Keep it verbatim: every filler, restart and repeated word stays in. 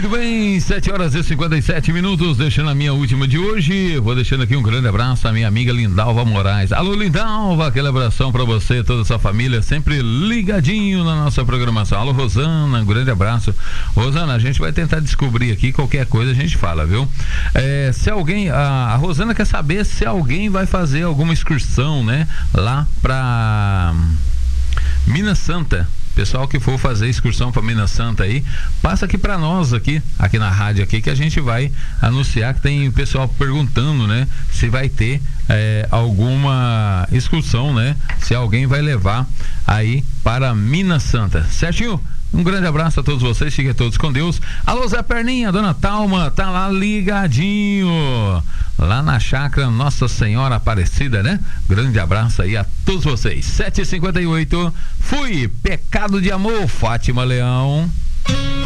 Muito bem, sete horas e cinquenta e sete minutos, deixando a minha última de hoje. Vou deixando aqui um grande abraço à minha amiga Lindalva Moraes. Alô, Lindalva, aquele abração pra você e toda a sua família, sempre ligadinho na nossa programação. Alô, Rosana, um grande abraço. Rosana, a gente vai tentar descobrir aqui, qualquer coisa a gente fala, viu? É, se alguém, a, a Rosana quer saber se alguém vai fazer alguma excursão, né, lá pra Minas Santa. Pessoal que for fazer excursão para Minas Santa aí, passa aqui para nós aqui, aqui na rádio aqui, que a gente vai anunciar, que tem pessoal perguntando, né, se vai ter é, alguma excursão, né, se alguém vai levar aí para Minas Santa, certinho? Um grande abraço a todos vocês, fiquem todos com Deus. Alô, Zé Perninha, Dona Talma, tá lá ligadinho, lá na chácara Nossa Senhora Aparecida, né? Grande abraço aí a todos vocês. sete e cinquenta e oito, fui, Pecado de Amor, Fátima Leão.